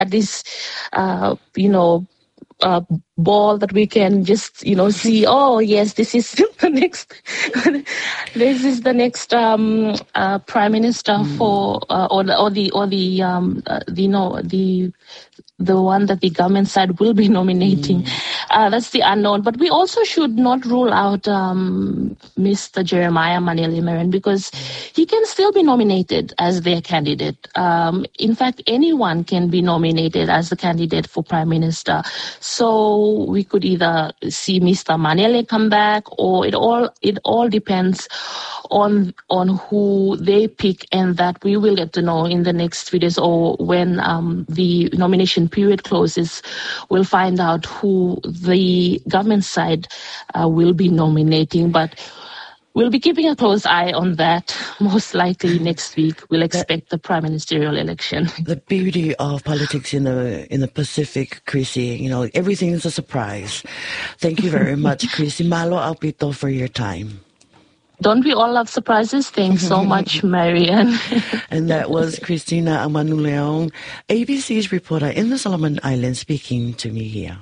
this, ball that we can just, see, oh, yes, this is the next, this is the next prime minister for, the one that the government side will be nominating. That's the unknown. But we also should not rule out Mr. Jeremiah Manele-Marian, because he can still be nominated as their candidate. In fact, anyone can be nominated as the candidate for Prime Minister. So we could either see Mr. Manele come back, or it all depends on who they pick, and that we will get to know in the next 3 days, or when the nomination period closes. We'll find out who the government side will be nominating, but we'll be keeping a close eye on that. Most likely next week we'll expect the prime ministerial election. The beauty of politics in the Pacific, Chrissy, everything is a surprise. Thank you very much, Chrissy. Malo Alpito, for your time. Don't we all love surprises? Thanks so much, Marian. And that was Christina Amanu-Leong, ABC's reporter in the Solomon Islands, speaking to me here.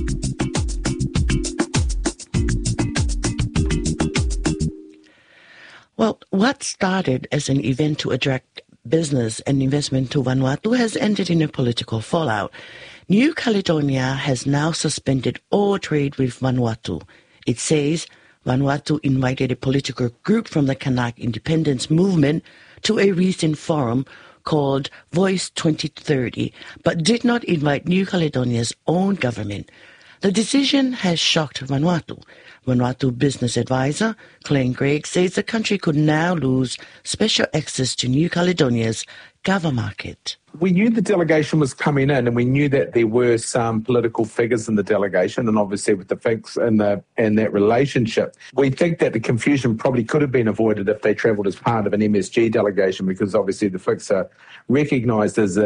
Well, what started as an event to attract business and investment to Vanuatu has ended in a political fallout. New Caledonia has now suspended all trade with Vanuatu. It says Vanuatu invited a political group from the Kanak independence movement to a recent forum called Voice 2030, but did not invite New Caledonia's own government. The decision has shocked Vanuatu. Vanuatu business advisor Glenn Gregg says the country could now lose special access to New Caledonia's Kava market. We knew the delegation was coming in, and we knew that there were some political figures in the delegation, and obviously with the Finks and that relationship, we think that the confusion probably could have been avoided if they travelled as part of an MSG delegation, because obviously the Finks are recognised as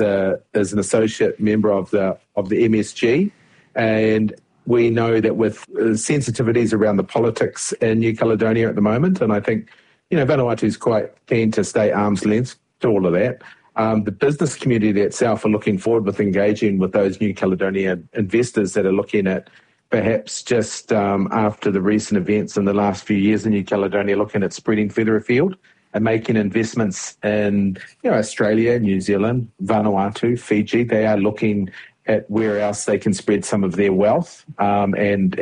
an associate member of the MSG, and we know that with sensitivities around the politics in New Caledonia at the moment, and I think Vanuatu is quite keen to stay arm's length to all of that. The business community itself are looking forward with engaging with those New Caledonia investors that are looking at perhaps just after the recent events in the last few years in New Caledonia, looking at spreading further afield and making investments in Australia, New Zealand, Vanuatu, Fiji. They are looking at where else they can spread some of their wealth and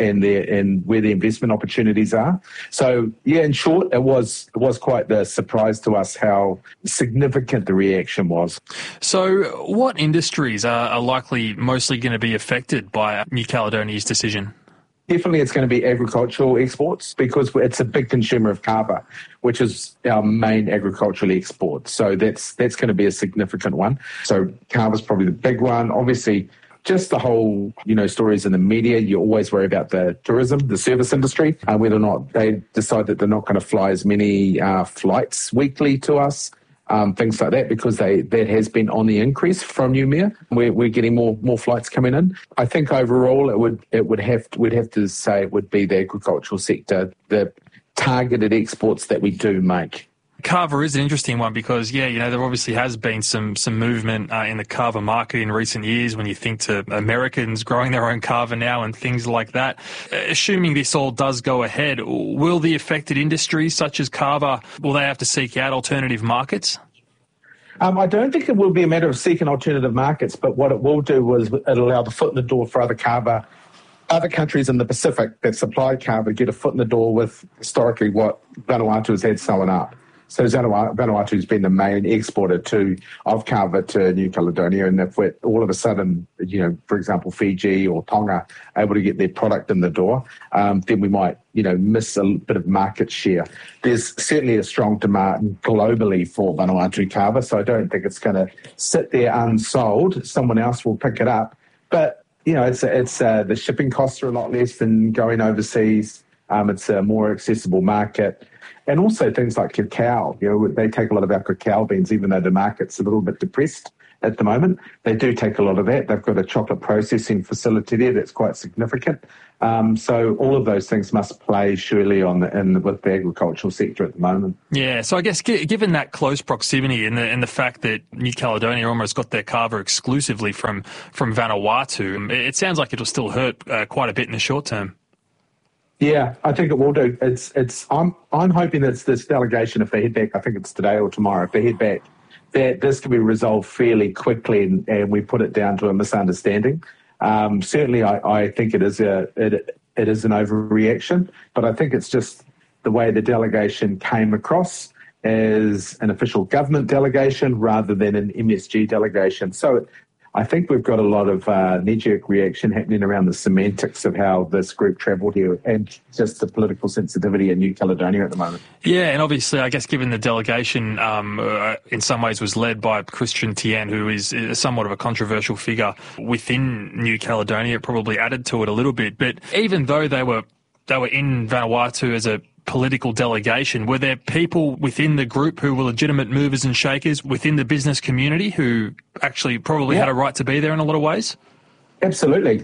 where the investment opportunities are. So, in short, it was quite the surprise to us how significant the reaction was. So what industries are likely mostly going to be affected by New Caledonia's decision? Definitely it's going to be agricultural exports, because it's a big consumer of kava, which is our main agricultural export. So that's going to be a significant one. So kava is probably the big one. Obviously, just the whole, stories in the media, you always worry about the tourism, the service industry, whether or not they decide that they're not going to fly as many flights weekly to us. Things like that, because that has been on the increase from Noumea. We're getting more flights coming in. I think overall we'd have to say it would be the agricultural sector, the targeted exports that we do make. Kava is an interesting one because, there obviously has been some movement in the kava market in recent years when you think to Americans growing their own kava now and things like that. Assuming this all does go ahead, will the affected industries such as kava, will they have to seek out alternative markets? I don't think it will be a matter of seeking alternative markets, but what it will do is it'll allow the foot in the door for other countries in the Pacific that supply kava get a foot in the door with historically what Vanuatu has had sewn up. So Vanuatu has been the main exporter of kava to New Caledonia, and if we're all of a sudden, for example, Fiji or Tonga able to get their product in the door, then we might, miss a bit of market share. There's certainly a strong demand globally for Vanuatu kava, so I don't think it's going to sit there unsold. Someone else will pick it up, but it's the shipping costs are a lot less than going overseas. It's a more accessible market. And also things like cacao, they take a lot of our cacao beans, even though the market's a little bit depressed at the moment. They do take a lot of that. They've got a chocolate processing facility there that's quite significant. So all of those things must play surely with the agricultural sector at the moment. Yeah, so I guess given that close proximity and the fact that New Caledonia almost got their kava exclusively from Vanuatu, it sounds like it'll still hurt quite a bit in the short term. Yeah, I think it will do. I'm hoping that this delegation, if they head back, I think it's today or tomorrow, if they head back, that this can be resolved fairly quickly and we put it down to a misunderstanding. Certainly, I think it is an overreaction, but I think it's just the way the delegation came across as an official government delegation rather than an MSG delegation. So I think we've got a lot of knee-jerk reaction happening around the semantics of how this group travelled here and just the political sensitivity in New Caledonia at the moment. Yeah, and obviously, I guess given the delegation in some ways was led by Christian Tien, who is somewhat of a controversial figure within New Caledonia, it probably added to it a little bit. But even though they were in Vanuatu as a political delegation, were there people within the group who were legitimate movers and shakers within the business community who actually probably had a right to be there in a lot of ways? Absolutely.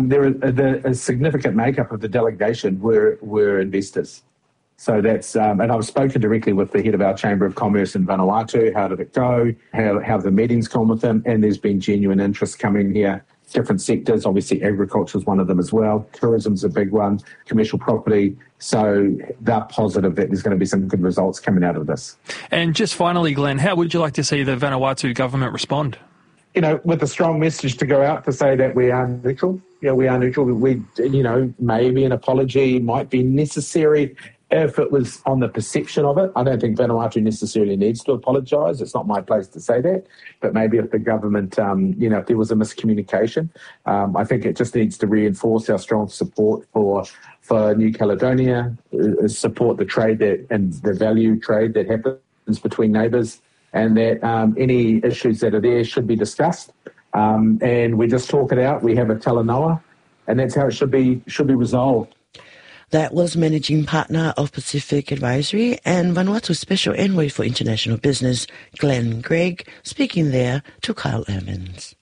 A significant makeup of the delegation were investors. So that's, and I've spoken directly with the head of our Chamber of Commerce in Vanuatu. How did it go? How have the meetings gone with them? And there's been genuine interest coming here. Different sectors, obviously agriculture is one of them as well. Tourism's a big one, commercial property. So they're positive that there's going to be some good results coming out of this. And just finally, Glenn, how would you like to see the Vanuatu government respond? With a strong message to go out to say that we are neutral. We are neutral. Maybe an apology might be necessary if it was on the perception of it. I don't think Vanuatu necessarily needs to apologise. It's not my place to say that. But maybe if the government, if there was a miscommunication, I think it just needs to reinforce our strong support for New Caledonia, support the trade and the value trade that happens between neighbours, and that any issues that are there should be discussed. And we just talk it out. We have a talanoa, and that's how it should be resolved. That was Managing Partner of Pacific Advisory and Vanuatu Special Envoy for International Business, Glenn Gregg, speaking there to Kyle Evans.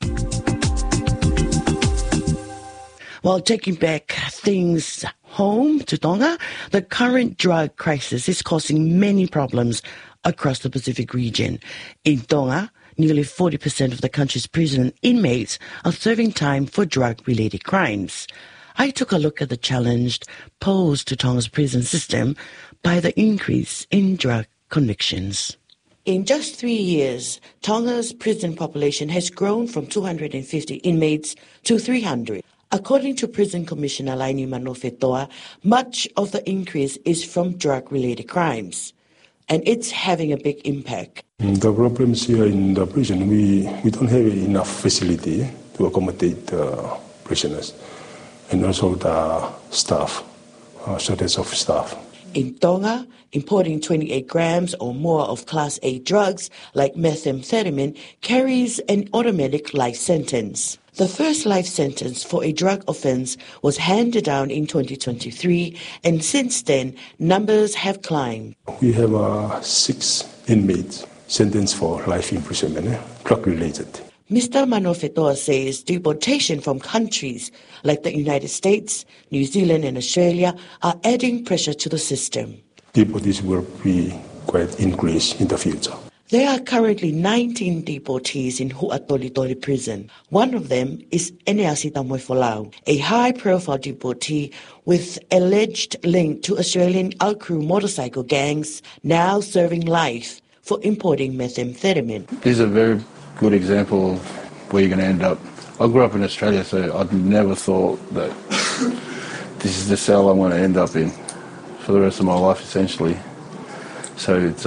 While taking back things home to Tonga, the current drug crisis is causing many problems across the Pacific region. In Tonga, nearly 40% of the country's prison inmates are serving time for drug-related crimes. I took a look at the challenge posed to Tonga's prison system by the increase in drug convictions. In just 3 years, Tonga's prison population has grown from 250 inmates to 300. According to Prison Commissioner Laini Manofetoa, much of the increase is from drug-related crimes, and it's having a big impact. The problems here in the prison, we don't have enough facility to accommodate prisoners. And also the staff, shortage of staff. In Tonga, importing 28 grams or more of Class A drugs like methamphetamine carries an automatic life sentence. The first life sentence for a drug offence was handed down in 2023, and since then, numbers have climbed. We have 6 inmates sentenced for life imprisonment, drug-related. Mr. Manofetoa says deportation from countries like the United States, New Zealand and Australia are adding pressure to the system. Deportees will be quite increased in the future. There are currently 19 deportees in Hu'atolitoli prison. One of them is Eneasi Tamoifolau, a high-profile deportee with alleged link to Australian Alcrew motorcycle gangs, now serving life for importing methamphetamine. This is a very good example of where you're going to end up. I grew up in Australia, so I'd never thought that this is the cell I'm going to end up in for the rest of my life, essentially. So it's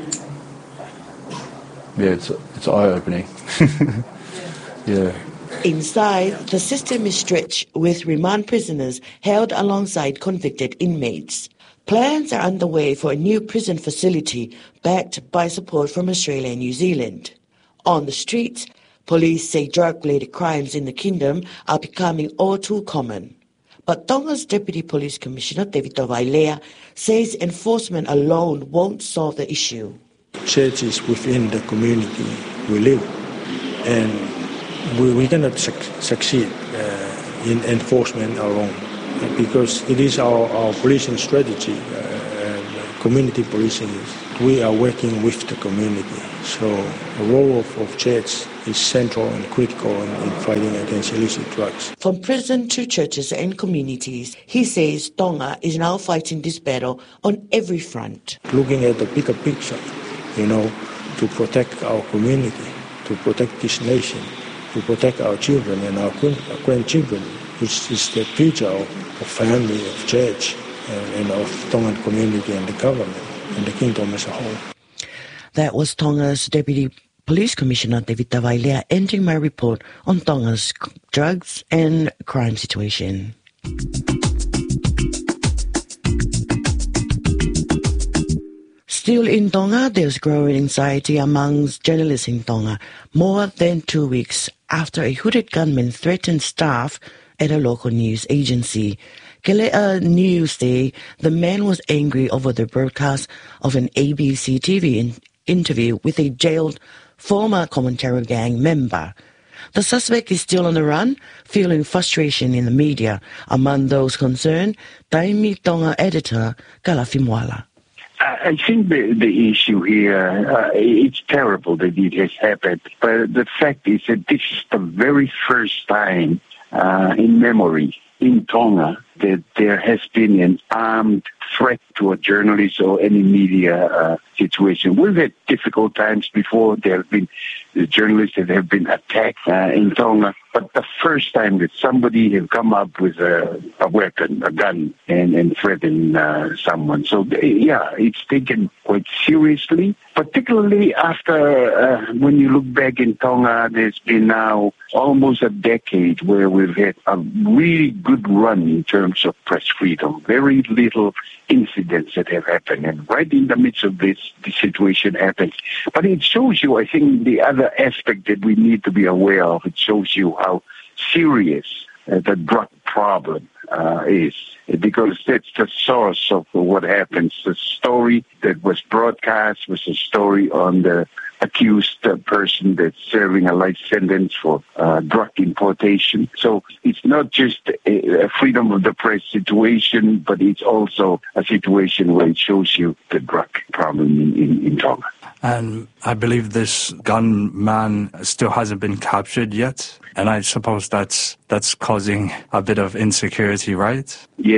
it's eye-opening. Yeah. Inside, the system is stretched with remand prisoners held alongside convicted inmates. Plans are underway for a new prison facility backed by support from Australia and New Zealand. On the streets, police say drug-related crimes in the kingdom are becoming all too common. But Tonga's Deputy Police Commissioner, Tevita Vailea, says enforcement alone won't solve the issue. Churches within the community we live And we cannot succeed in enforcement alone, because it is our policing strategy, and community policing. We are working with the community. So the role of church is central and critical in fighting against illicit drugs. From prison to churches and communities, he says Tonga is now fighting this battle on every front. Looking at the bigger picture, to protect our community, to protect this nation, to protect our children and our grandchildren, which is the future of family, of church, and of Tongan community and the government and the kingdom as a whole. That was Tonga's Deputy Police Commissioner David Tavailea ending my report on Tonga's drugs and crime situation. Still in Tonga, there's growing anxiety amongst journalists in Tonga more than 2 weeks after a hooded gunman threatened staff at a local news agency. Kelea News say the man was angry over the broadcast of an ABC TV interview with a jailed former Komantara gang member. The suspect is still on the run, feeling frustration in the media. Among those concerned, Taimi Tonga editor Kalafi Moala. I think the issue here, it's terrible that it has happened, but the fact is that this is the very first time in memory in Tonga that there has been an armed threat to a journalist or any media situation. We've had difficult times before. There have been journalists that have been attacked in Tonga, but the first time that somebody has come up with a weapon, a gun, and threatened someone. So, it's taken quite seriously, particularly after when you look back in Tonga, there's been now almost a decade where we've had a really good run in terms of press freedom. Very little incidents that have happened, and right in the midst of this situation happens. But it shows you, I think, the other aspect that we need to be aware of. It shows you how serious the drug problem is, because that's the source of what happens. The story that was broadcast was a story on the accused person that's serving a life sentence for drug importation. So it's not just a freedom of the press situation, but it's also a situation where it shows you the drug problem in Tonga. And I believe this gunman still hasn't been captured yet. And I suppose that's causing a bit of insecurity, right? Yes.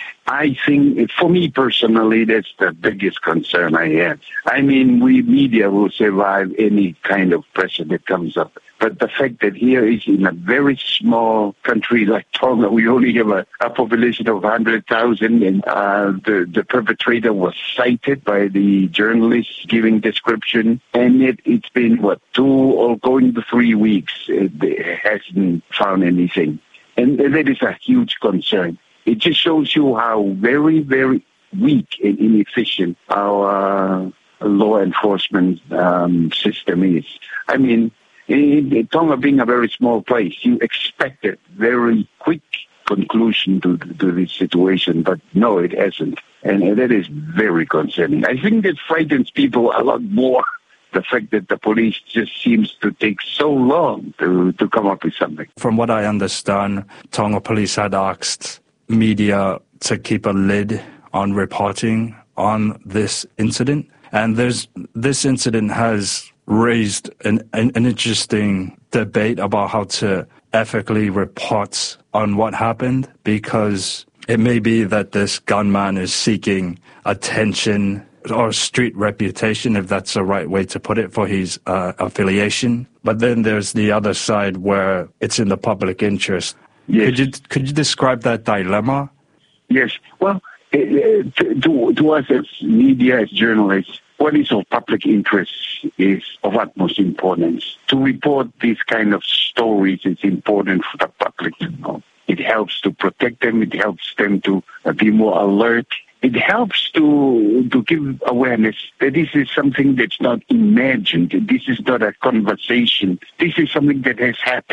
I think, for me personally, that's the biggest concern I have. I mean, we media will survive any kind of pressure that comes up. But the fact that here is in a very small country like Tonga, we only have a population of 100,000, and the perpetrator was cited by the journalists giving description, and it's been, 2 or going to 3 weeks, it hasn't found anything. And that is a huge concern. It just shows you how very, very weak and inefficient our law enforcement system is. I mean, in Tonga being a very small place, you expected very quick conclusion to this situation, but no, it hasn't. And that is very concerning. I think that frightens people a lot more, the fact that the police just seems to take so long to come up with something. From what I understand, Tonga police had asked media to keep a lid on reporting on this incident. And this incident has raised an interesting debate about how to ethically report on what happened, because it may be that this gunman is seeking attention or street reputation, if that's the right way to put it, for his affiliation. But then there's the other side where it's in the public interest. Yes. Could you describe that dilemma? Yes. Well, to us as media, as journalists, what is of public interest is of utmost importance. To report these kind of stories is important for the public to know. It helps to protect them. It helps them to be more alert. It helps to give awareness that this is something that's not imagined. This is not a conversation. This is something that has happened.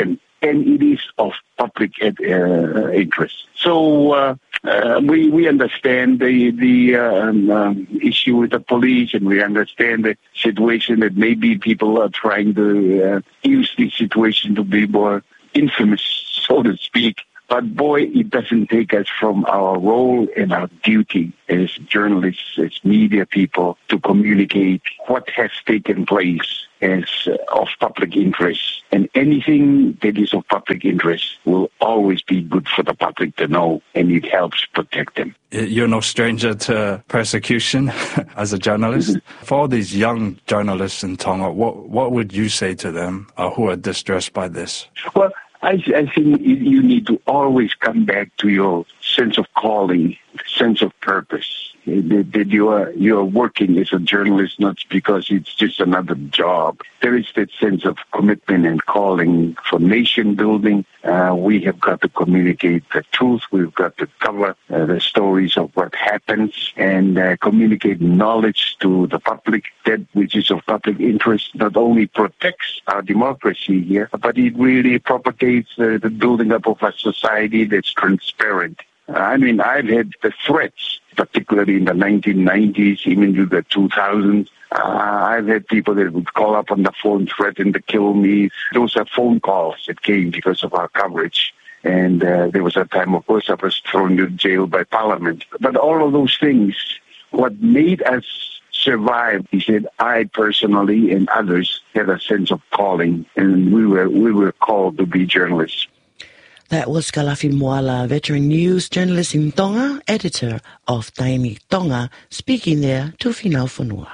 and it is of public interest. So we understand the issue with the police, and we understand the situation that maybe people are trying to use this situation to be more infamous, so to speak. But boy, it doesn't take us from our role and our duty as journalists, as media people, to communicate what has taken place as of public interest. And anything that is of public interest will always be good for the public to know, and it helps protect them. You're no stranger to persecution as a journalist. For all these young journalists in Tonga, what would you say to them who are distressed by this? Well, I think you need to always come back to your sense of calling, sense of purpose. That you are working as a journalist not because it's just another job. There is that sense of commitment and calling for nation building. We have got to communicate the truth. We've got to cover the stories of what happens and communicate knowledge to the public. That which is of public interest not only protects our democracy here, but it really propagates the building up of a society that's transparent. I mean, I've had the threats, particularly in the 1990s, even to the 2000s. I've had people that would call up on the phone, threaten to kill me. Those are phone calls that came because of our coverage. And there was a time, of course, I was thrown to jail by Parliament. But all of those things, what made us survive, he said, I personally and others had a sense of calling, and we were called to be journalists. That was Kalafi Moala, veteran news journalist in Tonga, editor of Taimi Tonga, speaking there to Finau Fonua.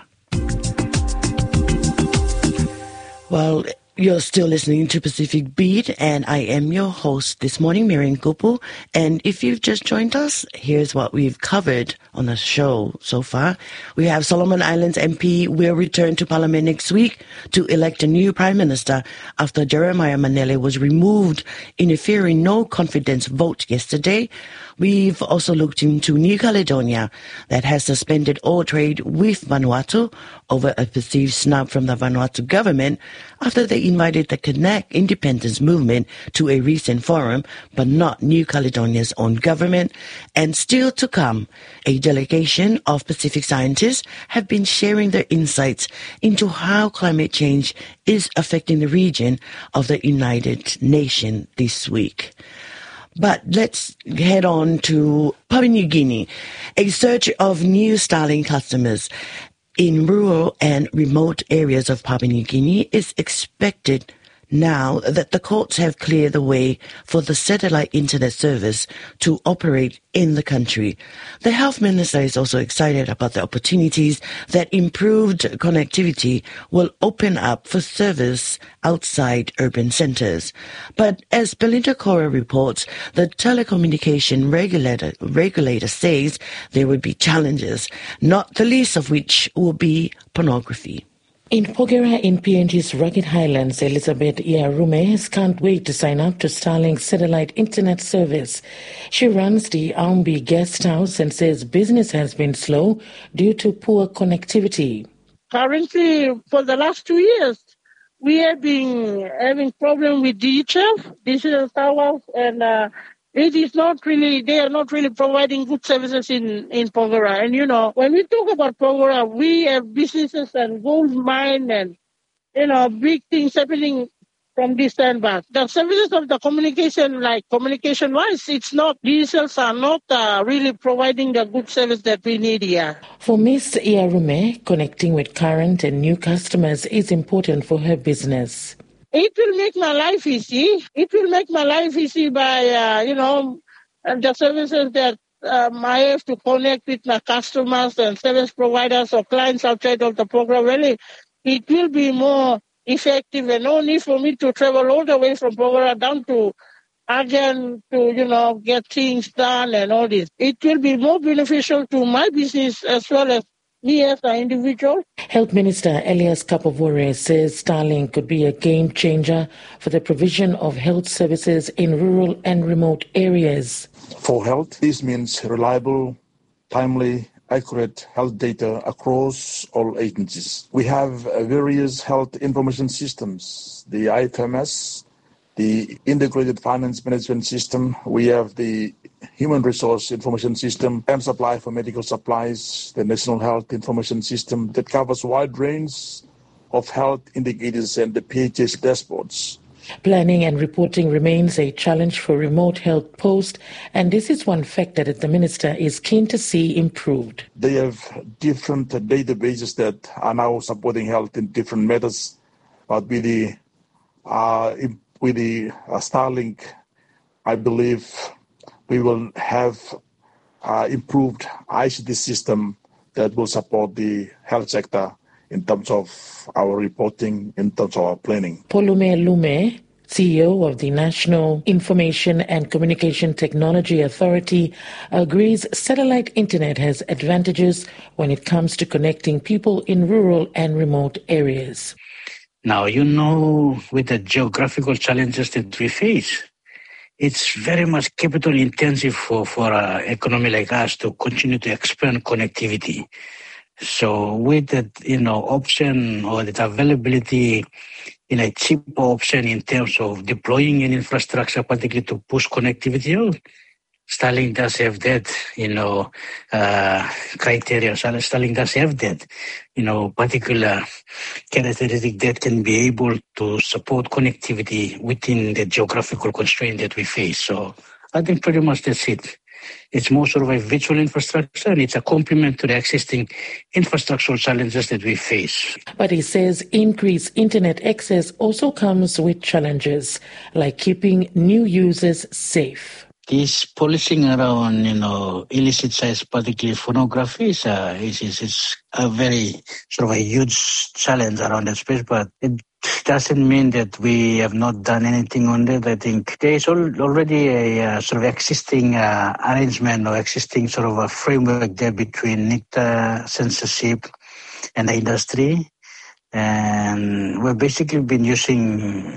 Well, you're still listening to Pacific Beat, and I am your host this morning, Miriam Kupu. And if you've just joined us, here's what we've covered on the show so far. We have Solomon Islands MP will return to Parliament next week to elect a new Prime Minister after Jeremiah Manele was removed in a fearing no confidence vote yesterday. We've also looked into New Caledonia that has suspended all trade with Vanuatu over a perceived snub from the Vanuatu government after they invited the Kanak independence movement to a recent forum, but not New Caledonia's own government. And still to come, a delegation of Pacific scientists have been sharing their insights into how climate change is affecting the region of the United Nations this week. But let's head on to Papua New Guinea. A surge of new Starlink customers in rural and remote areas of Papua New Guinea is expected now that the courts have cleared the way for the satellite internet service to operate in the country. The health minister is also excited about the opportunities that improved connectivity will open up for service outside urban centers. But as Belinda Cora reports, the telecommunication regulator says there would be challenges, not the least of which will be pornography. In Porgera in PNG's rugged highlands, Elizabeth Iarume can't wait to sign up to Starlink's satellite internet service. She runs the Aumbi guest house and says business has been slow due to poor connectivity. Currently, for the last 2 years, we have been having problems with digital towers, and it is not really, they are not really providing good services in Porgera. And, you know, when we talk about Porgera, we have businesses and gold mine and, you know, big things happening from this time back. The services of the communication, like communication-wise, it's not, digitals are not really providing the good service that we need here. For Ms. Iarume, connecting with current and new customers is important for her business. It will make my life easy. It will make my life easy by, the services that I have to connect with my customers and service providers or clients outside of the program. Really, it will be more effective and no need for me to travel all the way from Porgera down to Agen to, get things done and all this. It will be more beneficial to my business as well as me as an individual. Health Minister Elias Kapavore says Starlink could be a game changer for the provision of health services in rural and remote areas. For health, this means reliable, timely, accurate health data across all agencies. We have various health information systems, the IFMS, the integrated finance management system. We have the human resource information system and supply for medical supplies, the national health information system that covers a wide range of health indicators and the PHS dashboards. Planning and reporting remains a challenge for remote health posts, and this is one factor that the minister is keen to see improved. They have different databases that are now supporting health in different methods, but with the Starlink, I believe we will have improved ICT system that will support the health sector in terms of our reporting, in terms of our planning. Polume Lume, CEO of the National Information and Communication Technology Authority, agrees satellite internet has advantages when it comes to connecting people in rural and remote areas. Now, with the geographical challenges that we face, it's very much capital intensive for an economy like us to continue to expand connectivity. So with that, option or that availability in a cheaper option in terms of deploying an infrastructure, particularly to push connectivity out, Starlink does have that, criteria. Starlink does have that, particular characteristic that can be able to support connectivity within the geographical constraint that we face. So I think pretty much that's it. It's more sort of a virtual infrastructure, and it's a complement to the existing infrastructural challenges that we face. But he says increased internet access also comes with challenges, like keeping new users safe. This policing around, illicit sites, particularly pornography, is a very sort of a huge challenge around that space, but it doesn't mean that we have not done anything on that. I think there is already a sort of existing arrangement or existing sort of a framework there between NICTA, censorship, and the industry. And we've basically been using,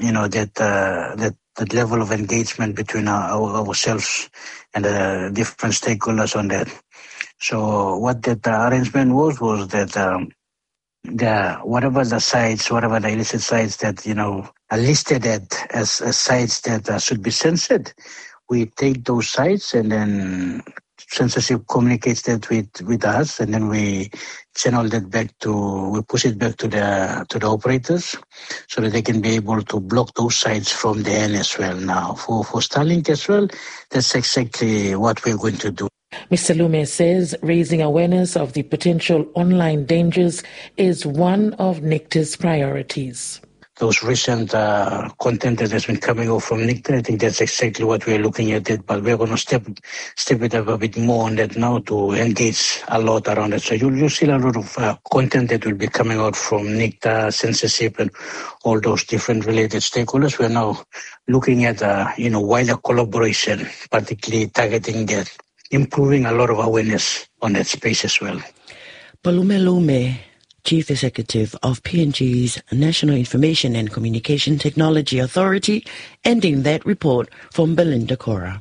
that level of engagement between ourselves and the different stakeholders on that. So what that arrangement was that whatever the illicit sites that, are listed as sites that should be censored, we take those sites and then censorship communicates that with us, and then we channel that we push it back to the operators so that they can be able to block those sites from the end as well. Now, for Starlink as well, that's exactly what we're going to do. Mr. Lume says raising awareness of the potential online dangers is one of NICTA's priorities. Those recent content that has been coming out from NICTA, I think that's exactly what we're looking at it, but we're going to step it up a bit more on that now to engage a lot around it. So you'll see a lot of content that will be coming out from NICTA, censorship, and all those different related stakeholders. We're now looking at wider collaboration, particularly targeting that, improving a lot of awareness on that space as well. Polume Lume, Chief Executive of PNG's National Information and Communication Technology Authority, ending that report from Belinda Cora.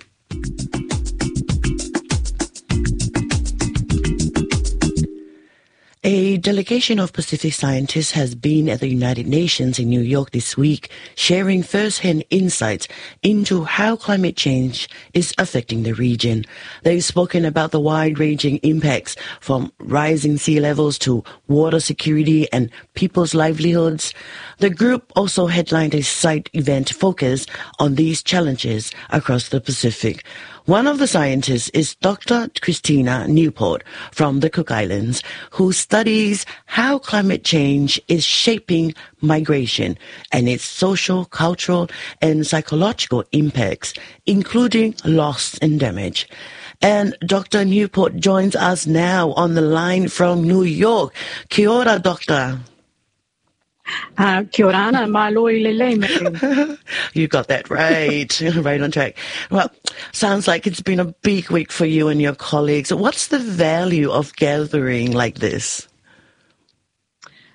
A delegation of Pacific scientists has been at the United Nations in New York this week, sharing first-hand insights into how climate change is affecting the region. They've spoken about the wide-ranging impacts from rising sea levels to water security and people's livelihoods. The group also headlined a site event focused on these challenges across the Pacific. One of the scientists is Dr. Christina Newport from the Cook Islands, who studies how climate change is shaping migration and its social, cultural, and psychological impacts, including loss and damage. And Dr. Newport joins us now on the line from New York. Kia ora, Doctor. Kia ora ana, māloi lelei me. You got that right. Right on track. Well, sounds like it's been a big week for you and your colleagues. What's the value of gathering like this?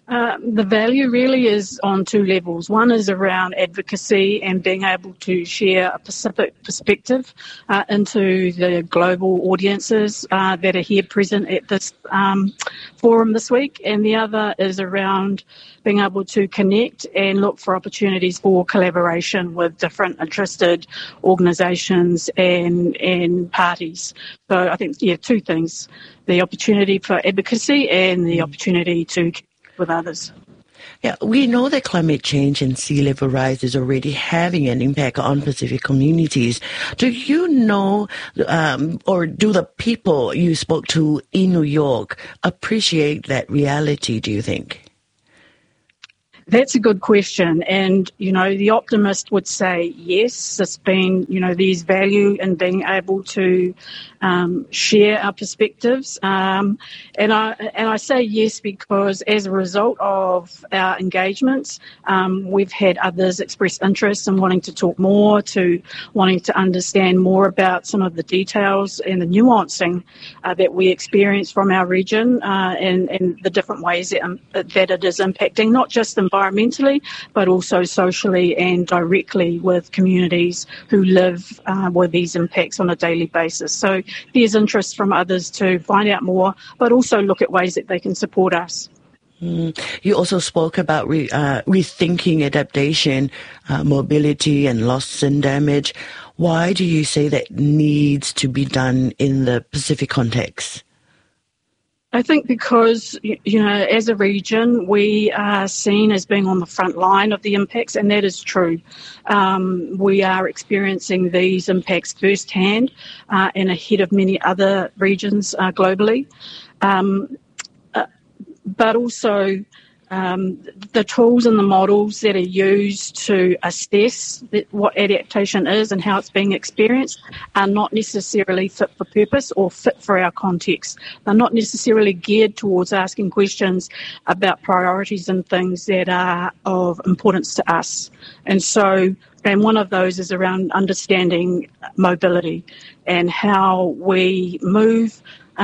The value really is on two levels. One is around advocacy and being able to share a Pacific perspective into the global audiences that are here present at this forum this week. And the other is around being able to connect and look for opportunities for collaboration with different interested organisations and parties. So I think, two things, the opportunity for advocacy and the opportunity to with others. Yeah, we know that climate change and sea level rise is already having an impact on Pacific communities. Do you know, or do the people you spoke to in New York appreciate that reality, do you think? That's a good question. And, the optimist would say yes, it's been, there's value in being able to share our perspectives. And I say yes because as a result of our engagements, we've had others express interest in wanting to talk more, to wanting to understand more about some of the details and the nuancing that we experience from our region and the different ways that it is impacting, not just environmentally, but also socially and directly with communities who live with these impacts on a daily basis. So there's interest from others to find out more, but also look at ways that they can support us. You also spoke about rethinking adaptation, mobility and loss and damage. Why do you say that needs to be done in the Pacific context? I think because, as a region, we are seen as being on the front line of the impacts, and that is true. We are experiencing these impacts firsthand and ahead of many other regions globally. But also the tools and the models that are used to assess what adaptation is and how it's being experienced are not necessarily fit for purpose or fit for our context. They're not necessarily geared towards asking questions about priorities and things that are of importance to us. And one of those is around understanding mobility and how we move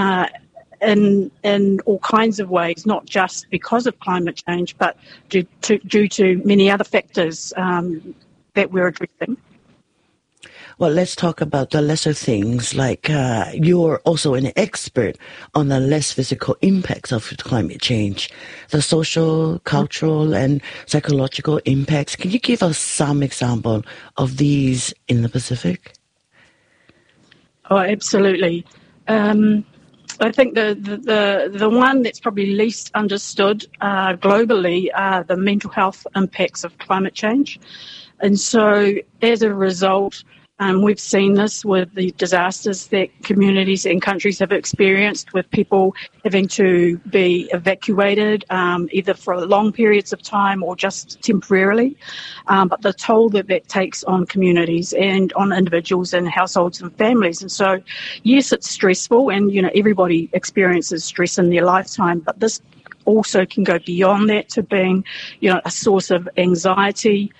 in all kinds of ways, not just because of climate change, but due to many other factors that we're addressing. Well, let's talk about the lesser things, like you're also an expert on the less physical impacts of climate change, the social, cultural, and psychological impacts. Can you give us some example of these in the Pacific? Oh, absolutely. I think the one that's probably least understood globally are the mental health impacts of climate change. And so as a result, we've seen this with the disasters that communities and countries have experienced, with people having to be evacuated either for long periods of time or just temporarily. But the toll that takes on communities and on individuals and households and families. And so, yes, it's stressful, and everybody experiences stress in their lifetime, but this also can go beyond that to being, a source of anxiety,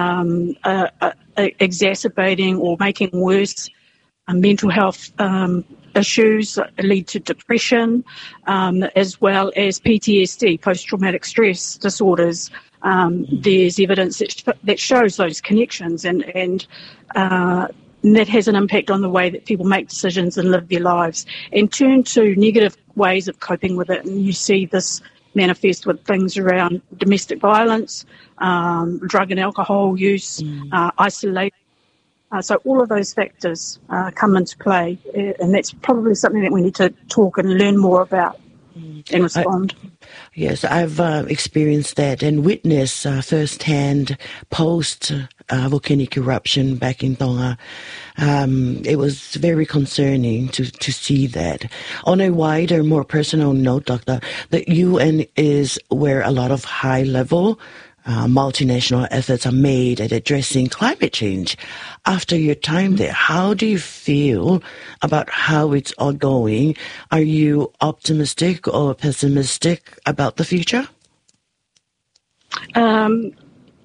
exacerbating or making worse mental health issues, lead to depression, as well as PTSD, post-traumatic stress disorders. There's evidence that shows those connections, and that has an impact on the way that people make decisions and live their lives and turn to negative ways of coping with it. And you see this manifest with things around domestic violence, drug and alcohol use, isolation. So all of those factors come into play, and that's probably something that we need to talk and learn more about and respond. Yes, I've experienced that and witnessed firsthand post-volcanic eruption back in Tonga. It was very concerning to see that. On a wider, more personal note, Doctor, the UN is where a lot of high-level multinational efforts are made at addressing climate change. After your time there, how do you feel about how it's all going? Are you optimistic or pessimistic about the future?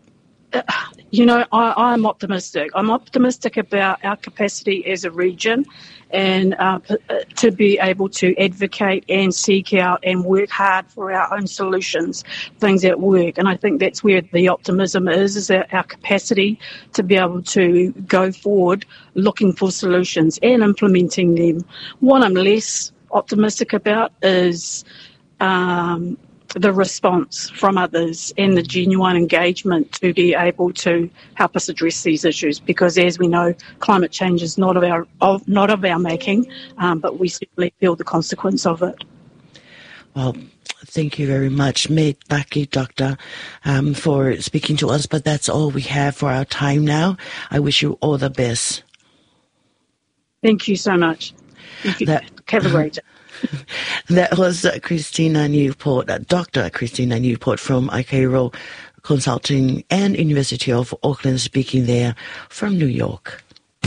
I'm optimistic. I'm optimistic about our capacity as a region and to be able to advocate and seek out and work hard for our own solutions, things that work. And I think that's where the optimism is our capacity to be able to go forward looking for solutions and implementing them. What I'm less optimistic about is the response from others and the genuine engagement to be able to help us address these issues, because as we know, climate change is not of our making, but we certainly feel the consequence of it. Well, thank you very much, Me Taki, Doctor, for speaking to us, but that's all we have for our time now. I wish you all the best. Thank you so much. Have a great day. That was Christina Newport, Dr. Christina Newport from Aikairo Consulting and University of Auckland, speaking there from New York.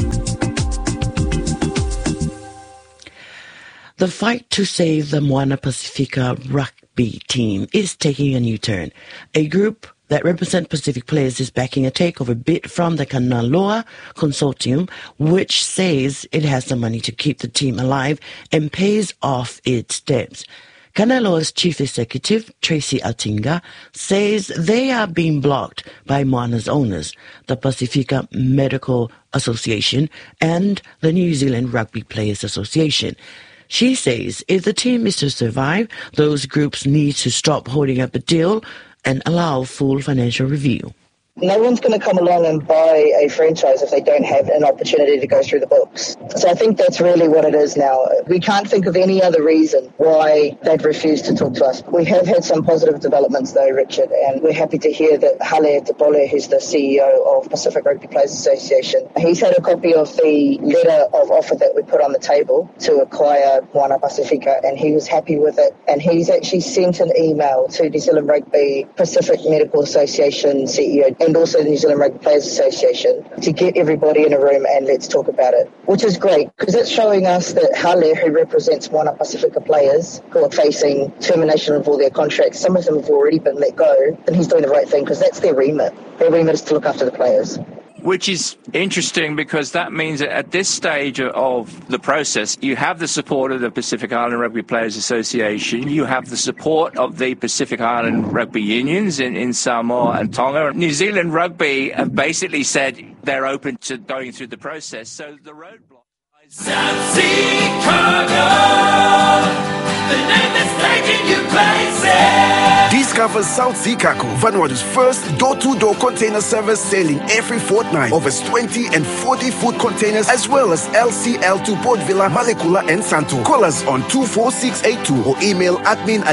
The fight to save the Moana Pacifica rugby team is taking a new turn. A group that represent Pacific players is backing a takeover bid from the Kanaloa Consortium, which says it has the money to keep the team alive and pays off its debts. Kanaloa's chief executive, Tracy Atinga, says they are being blocked by Moana's owners, the Pacifica Medical Association and the New Zealand Rugby Players Association. She says if the team is to survive, those groups need to stop holding up a deal and allow full financial review. No one's going to come along and buy a franchise if they don't have an opportunity to go through the books. So I think that's really what it is now. We can't think of any other reason why they'd refuse to talk to us. We have had some positive developments though, Richard, and we're happy to hear that Hale Tepole, who's the CEO of Pacific Rugby Players Association, he's had a copy of the letter of offer that we put on the table to acquire Moana Pacifica, and he was happy with it. And he's actually sent an email to New Zealand Rugby Pacific Medical Association CEO and also the New Zealand Rugby Players Association to get everybody in a room and let's talk about it, which is great because it's showing us that Hale, who represents Moana Pacifica players who are facing termination of all their contracts, some of them have already been let go, and he's doing the right thing because that's their remit. Their remit is to look after the players. Which is interesting because that means that at this stage of the process, you have the support of the Pacific Island Rugby Players Association, you have the support of the Pacific Island Rugby Unions in Samoa and Tonga. New Zealand Rugby have basically said they're open to going through the process, so the roadblock... South Sea Cargo, the name that's taking you places. Discover South Sea Cargo, Vanuatu's first door-to-door container service, sailing every fortnight. Over 20 and 40-foot containers, as well as LCL to Port Vila, Malekula and Santo. Call us on 24682 or email admin